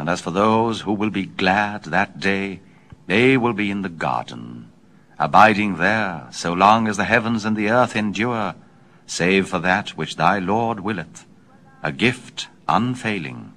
And as for those who will be glad that day, they will be in the garden, abiding there so long as the heavens and the earth endure, save for that which thy Lord willeth, a gift unfailing,